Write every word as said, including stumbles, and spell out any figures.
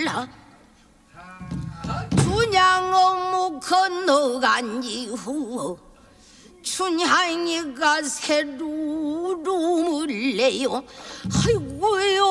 몰라. 춘향어묵 건너간 이후 춘향이가 새로 rum을 내요. 아이고요.